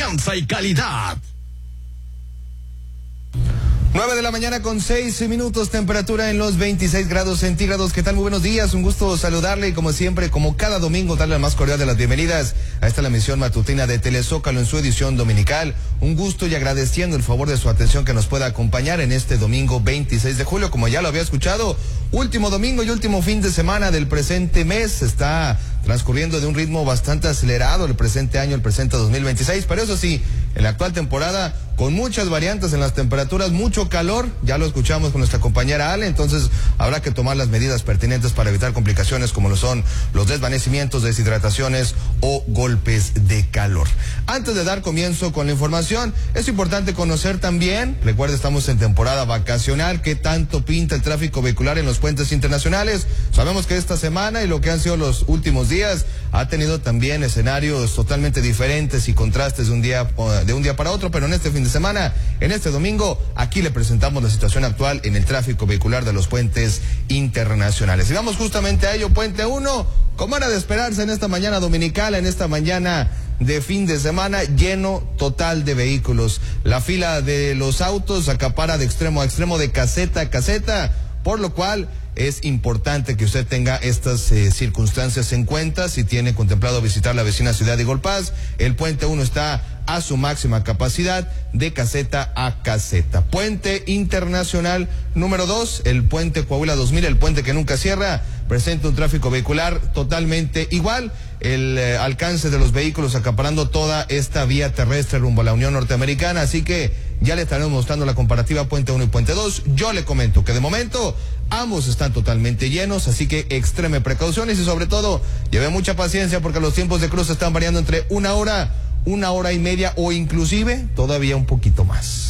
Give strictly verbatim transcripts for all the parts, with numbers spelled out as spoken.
confianza y calidad. nueve de la mañana con seis minutos, temperatura en los veintiséis grados centígrados. ¿Qué tal? Muy buenos días, un gusto saludarle y como siempre, como cada domingo, darle la más cordial de las bienvenidas a esta la emisión matutina de Telezócalo en su edición dominical. Un gusto y agradeciendo el favor de su atención que nos pueda acompañar en este domingo veintiséis de julio, como ya lo había escuchado, último domingo y último fin de semana del presente mes. Está transcurriendo de un ritmo bastante acelerado el presente año, el presente dos mil veintiséis, pero eso sí, en la actual temporada, con muchas variantes en las temperaturas, mucho calor, ya lo escuchamos con nuestra compañera Ale, entonces habrá que tomar las medidas pertinentes para evitar complicaciones como lo son los desvanecimientos, deshidrataciones o golpes de calor. Antes de dar comienzo con la información, es importante conocer también, recuerda, estamos en temporada vacacional, qué tanto pinta el tráfico vehicular en los puentes internacionales. Sabemos que esta semana y lo que han sido los últimos días ha tenido también escenarios totalmente diferentes y contrastes de un día de un día para otro, pero en este fin de semana, en este domingo, aquí le presentamos la situación actual en el tráfico vehicular de los puentes internacionales. Y vamos justamente a ello, puente uno, como era de esperarse en esta mañana dominical, en esta mañana de fin de semana, lleno total de vehículos. La fila de los autos acapara de extremo a extremo, de caseta a caseta, por lo cual es importante que usted tenga estas eh, circunstancias en cuenta si tiene contemplado visitar la vecina ciudad de Golpaz. El puente uno está a su máxima capacidad de caseta a caseta. Puente internacional número dos, el puente Coahuila dos mil, el puente que nunca cierra, presenta un tráfico vehicular totalmente igual. El eh, alcance de los vehículos acaparando toda esta vía terrestre rumbo a la Unión Norteamericana, así que ya le estaremos mostrando la comparativa puente uno y puente dos. Yo le comento que de momento ambos están totalmente llenos, así que extreme precauciones y sobre todo lleve mucha paciencia porque los tiempos de cruce están variando entre una hora, una hora y media o inclusive todavía un poquito más.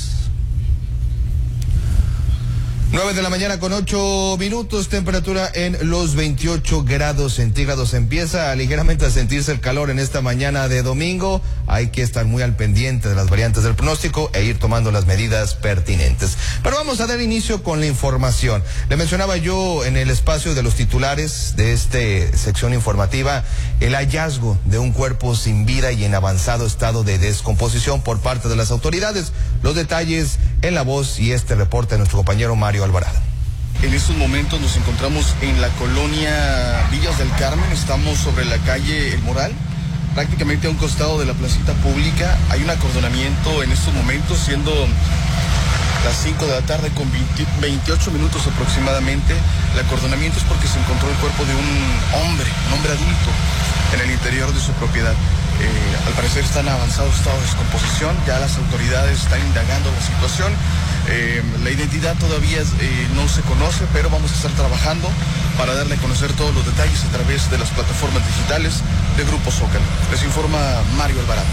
nueve de la mañana con ocho minutos, temperatura en los veintiocho grados centígrados. Empieza ligeramente a sentirse el calor en esta mañana de domingo. Hay que estar muy al pendiente de las variantes del pronóstico e ir tomando las medidas pertinentes. Pero vamos a dar inicio con la información. Le mencionaba yo en el espacio de los titulares de esta sección informativa el hallazgo de un cuerpo sin vida y en avanzado estado de descomposición por parte de las autoridades. Los detalles en la voz y este reporte de nuestro compañero Mario Alvarado. En estos momentos nos encontramos en la colonia Villas del Carmen, estamos sobre la calle El Moral, prácticamente a un costado de la placita pública. Hay un acordonamiento en estos momentos, siendo las cinco de la tarde con veintiocho minutos aproximadamente. El acordonamiento es porque se encontró el cuerpo de un hombre, un hombre adulto, en el interior de su propiedad. Eh, al parecer está en avanzado estado de descomposición, ya las autoridades están indagando la situación. Eh, la identidad todavía eh, no se conoce, pero vamos a estar trabajando para darle a conocer todos los detalles a través de las plataformas digitales de Grupo Zócalo. Les informa Mario Alvarado.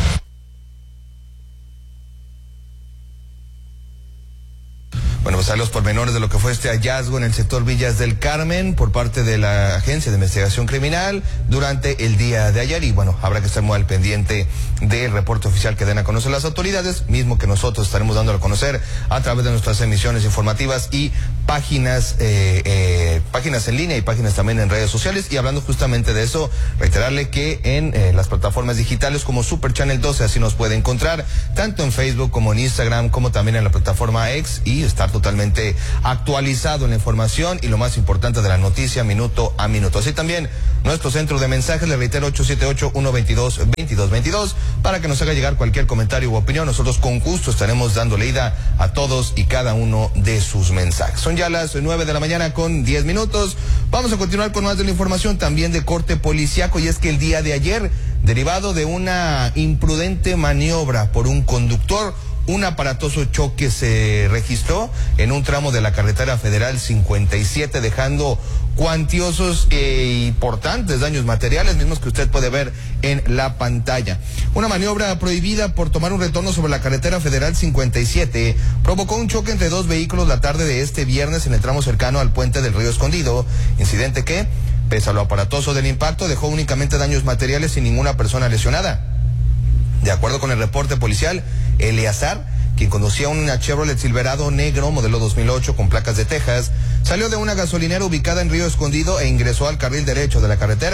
Bueno, pues a los pormenores de lo que fue este hallazgo en el sector Villas del Carmen por parte de la Agencia de Investigación Criminal durante el día de ayer. Y bueno, habrá que estar muy al pendiente del reporte oficial que den a conocer las autoridades, mismo que nosotros estaremos dando a conocer a través de nuestras emisiones informativas y páginas, eh, eh, páginas en línea y páginas también en redes sociales. Y hablando justamente de eso, reiterarle que en eh, las plataformas digitales como Super Channel doce, así nos puede encontrar, tanto en Facebook como en Instagram, como también en la plataforma X, y estar totalmente actualizado en la información y lo más importante de la noticia minuto a minuto. Así también nuestro centro de mensajes, le reitero, ocho siete ocho, uno dos dos, veintidós veintidós, para que nos haga llegar cualquier comentario u opinión. Nosotros con gusto estaremos dando leída a todos y cada uno de sus mensajes. Son ya las nueve de la mañana con diez minutos. Vamos a continuar con más de la información también de corte policiaco, y es que el día de ayer, derivado de una imprudente maniobra por un conductor, un aparatoso choque se registró en un tramo de la carretera federal cincuenta y siete, dejando cuantiosos e importantes daños materiales, mismos que usted puede ver en la pantalla. Una maniobra prohibida por tomar un retorno sobre la carretera federal cincuenta y siete provocó un choque entre dos vehículos la tarde de este viernes en el tramo cercano al puente del Río Escondido, incidente que, pese a lo aparatoso del impacto, dejó únicamente daños materiales sin ninguna persona lesionada. De acuerdo con el reporte policial, Eleazar, quien conducía una Chevrolet Silverado negro modelo dos mil ocho con placas de Texas, salió de una gasolinera ubicada en Río Escondido e ingresó al carril derecho de la carretera.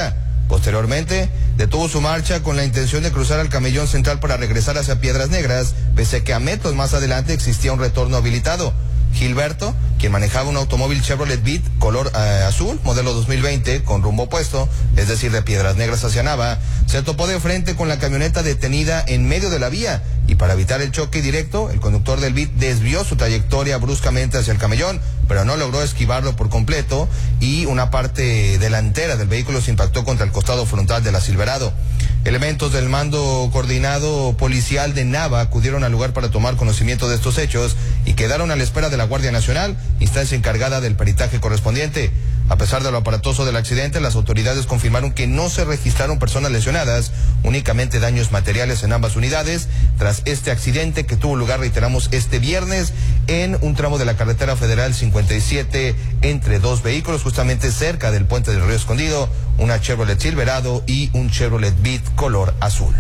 Posteriormente, detuvo su marcha con la intención de cruzar al camellón central para regresar hacia Piedras Negras, pese a que a metros más adelante existía un retorno habilitado. Gilberto, quien manejaba un automóvil Chevrolet Beat color eh, azul, modelo dos mil veinte, con rumbo opuesto, es decir, de Piedras Negras hacia Nava, se topó de frente con la camioneta detenida en medio de la vía, y para evitar el choque directo, el conductor del Beat desvió su trayectoria bruscamente hacia el camellón, pero no logró esquivarlo por completo, y una parte delantera del vehículo se impactó contra el costado frontal de la Silverado. Elementos del mando coordinado policial de Nava acudieron al lugar para tomar conocimiento de estos hechos y quedaron a la espera de la Guardia Nacional, instancia encargada del peritaje correspondiente. A pesar de lo aparatoso del accidente, las autoridades confirmaron que no se registraron personas lesionadas, únicamente daños materiales en ambas unidades, tras este accidente que tuvo lugar, reiteramos, este viernes en un tramo de la carretera federal cincuenta y siete entre dos vehículos, justamente cerca del puente del Río Escondido, una Chevrolet Silverado y un Chevrolet Beat color azul.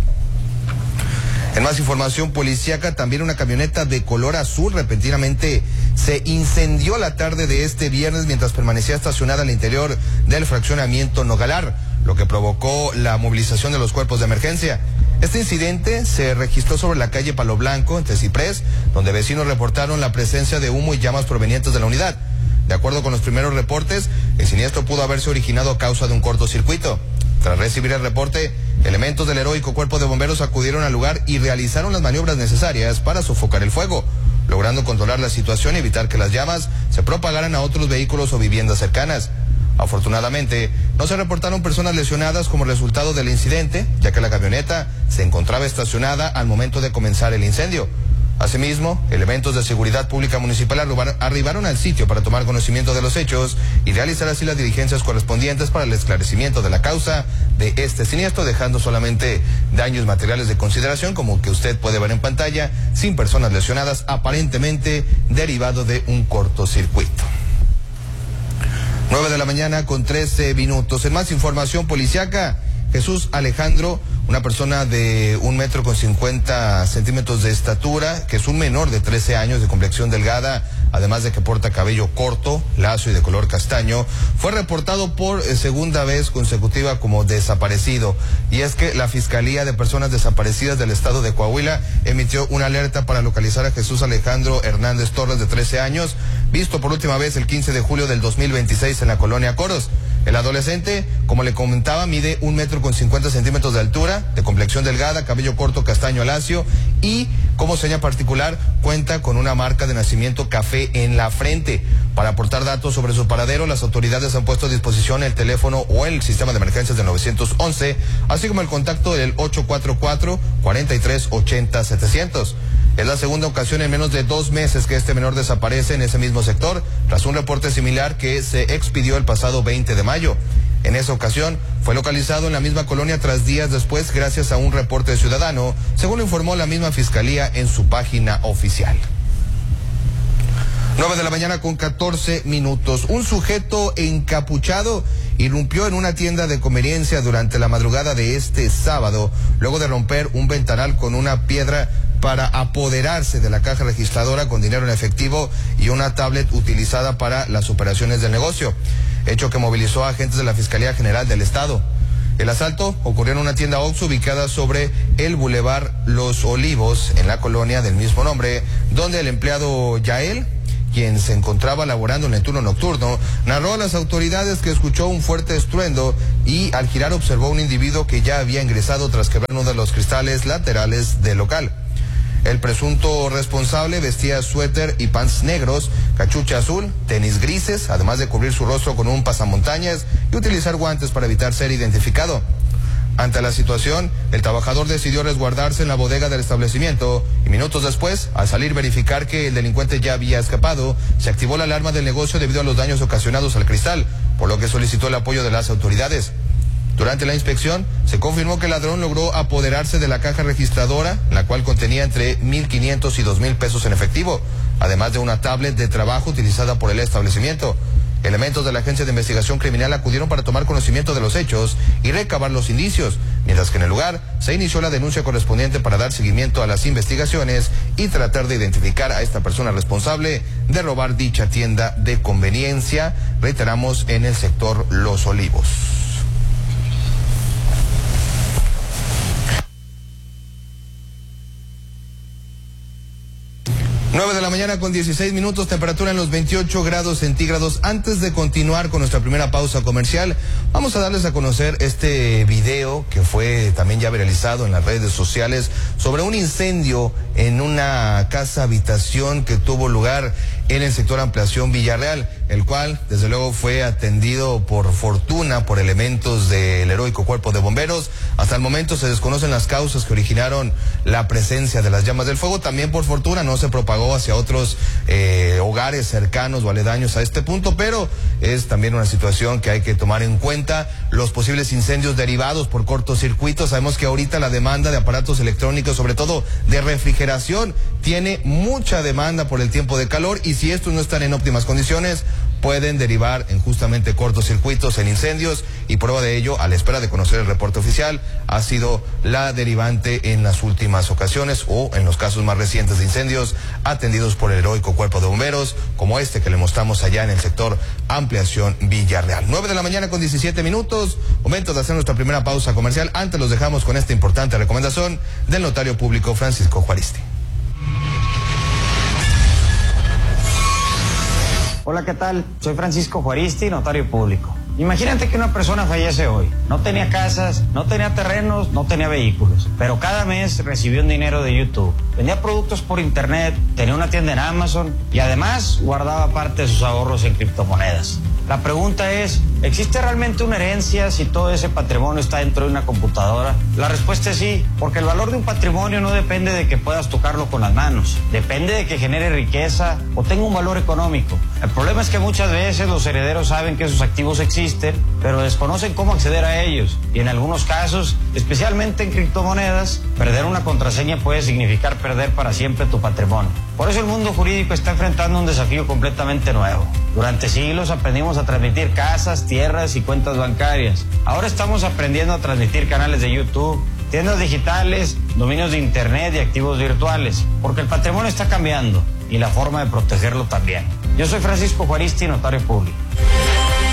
En más información policíaca, también una camioneta de color azul repentinamente se incendió la tarde de este viernes mientras permanecía estacionada al interior del fraccionamiento Nogalar, lo que provocó la movilización de los cuerpos de emergencia. Este incidente se registró sobre la calle Palo Blanco, entre Ciprés, donde vecinos reportaron la presencia de humo y llamas provenientes de la unidad. De acuerdo con los primeros reportes, el siniestro pudo haberse originado a causa de un cortocircuito. Tras recibir el reporte, elementos del heroico cuerpo de bomberos acudieron al lugar y realizaron las maniobras necesarias para sofocar el fuego, logrando controlar la situación y evitar que las llamas se propagaran a otros vehículos o viviendas cercanas. Afortunadamente, no se reportaron personas lesionadas como resultado del incidente, ya que la camioneta se encontraba estacionada al momento de comenzar el incendio. Asimismo, elementos de seguridad pública municipal arribaron al sitio para tomar conocimiento de los hechos y realizar así las diligencias correspondientes para el esclarecimiento de la causa de este siniestro, dejando solamente daños materiales de consideración, como que usted puede ver en pantalla, sin personas lesionadas, aparentemente derivado de un cortocircuito. nueve de la mañana con trece minutos. En más información policiaca, Jesús Alejandro, una persona de un metro con cincuenta centímetros de estatura, que es un menor de trece años de complexión delgada, además de que porta cabello corto, lacio y de color castaño, fue reportado por segunda vez consecutiva como desaparecido. Y es que la Fiscalía de Personas Desaparecidas del Estado de Coahuila emitió una alerta para localizar a Jesús Alejandro Hernández Torres, de trece años, visto por última vez el quince de julio del dos mil veintiséis en la colonia Coros. El adolescente, como le comentaba, mide un metro con cincuenta centímetros de altura, de complexión delgada, cabello corto castaño lacio y, como seña particular, cuenta con una marca de nacimiento café en la frente. Para aportar datos sobre su paradero, las autoridades han puesto a disposición el teléfono o el sistema de emergencias del nueve once, así como el contacto del ocho cuatro cuatro, cuatro tres ocho cero, setecientos. Es la segunda ocasión en menos de dos meses que este menor desaparece en ese mismo sector, tras un reporte similar que se expidió el pasado veinte de mayo. En esa ocasión, fue localizado en la misma colonia tras días después gracias a un reporte ciudadano, según lo informó la misma Fiscalía en su página oficial. nueve de la mañana con catorce minutos. Un sujeto encapuchado irrumpió en una tienda de conveniencia durante la madrugada de este sábado, luego de romper un ventanal con una piedra para apoderarse de la caja registradora con dinero en efectivo y una tablet utilizada para las operaciones del negocio, hecho que movilizó a agentes de la Fiscalía General del Estado. El asalto ocurrió en una tienda Oxxo ubicada sobre el Boulevard Los Olivos, en la colonia del mismo nombre, donde el empleado Yael, quien se encontraba laborando en el turno nocturno, narró a las autoridades que escuchó un fuerte estruendo y al girar observó un individuo que ya había ingresado tras quebrar uno de los cristales laterales del local. El presunto responsable vestía suéter y pants negros, cachucha azul, tenis grises, además de cubrir su rostro con un pasamontañas y utilizar guantes para evitar ser identificado. Ante la situación, el trabajador decidió resguardarse en la bodega del establecimiento y minutos después, al salir verificar que el delincuente ya había escapado, se activó la alarma del negocio debido a los daños ocasionados al cristal, por lo que solicitó el apoyo de las autoridades. Durante la inspección, se confirmó que el ladrón logró apoderarse de la caja registradora, la cual contenía entre mil quinientos y dos mil pesos en efectivo, además de una tablet de trabajo utilizada por el establecimiento. Elementos de la Agencia de Investigación Criminal acudieron para tomar conocimiento de los hechos y recabar los indicios, mientras que en el lugar se inició la denuncia correspondiente para dar seguimiento a las investigaciones y tratar de identificar a esta persona responsable de robar dicha tienda de conveniencia, reiteramos, en el sector Los Olivos. de la mañana con dieciséis minutos, temperatura en los veintiocho grados centígrados. Antes de continuar con nuestra primera pausa comercial, vamos a darles a conocer este video que fue también ya viralizado en las redes sociales sobre un incendio en una casa habitación que tuvo lugar en el sector Ampliación Villarreal, el cual desde luego fue atendido por fortuna por elementos del heroico Cuerpo de Bomberos. Hasta el momento se desconocen las causas que originaron la presencia de las llamas del fuego. También por fortuna no se propagó hacia otros eh, hogares cercanos o aledaños a este punto, pero es también una situación que hay que tomar en cuenta. Los posibles incendios derivados por cortocircuitos. Sabemos que ahorita la demanda de aparatos electrónicos, sobre todo de refrigeración, tiene mucha demanda por el tiempo de calor, y si estos no están en óptimas condiciones, pueden derivar en justamente cortocircuitos, en incendios, y prueba de ello, a la espera de conocer el reporte oficial, ha sido la derivante en las últimas ocasiones o en los casos más recientes de incendios atendidos por el heroico Cuerpo de Bomberos, como este que le mostramos allá en el sector Ampliación Villarreal. nueve de la mañana con diecisiete minutos, momento de hacer nuestra primera pausa comercial. Antes los dejamos con esta importante recomendación del notario público Francisco Juaristi. Hola, ¿qué tal? Soy Francisco Juaristi, notario público. Imagínate que una persona fallece hoy. No tenía casas, no tenía terrenos, no tenía vehículos, pero cada mes recibió un dinero de YouTube. Vendía productos por internet, tenía una tienda en Amazon y además guardaba parte de sus ahorros en criptomonedas. La pregunta es, ¿existe realmente una herencia si todo ese patrimonio está dentro de una computadora? La respuesta es sí, porque el valor de un patrimonio no depende de que puedas tocarlo con las manos. Depende de que genere riqueza o tenga un valor económico. El problema es que muchas veces los herederos saben que sus activos existen, pero desconocen cómo acceder a ellos. Y en algunos casos, especialmente en criptomonedas, perder una contraseña puede significar perder para siempre tu patrimonio. Por eso el mundo jurídico está enfrentando un desafío completamente nuevo. Durante siglos aprendimos a transmitir casas, tierras y cuentas bancarias. Ahora estamos aprendiendo a transmitir canales de YouTube, tiendas digitales, dominios de internet y activos virtuales, porque el patrimonio está cambiando y la forma de protegerlo también. Yo soy Francisco Juaristi, notario público.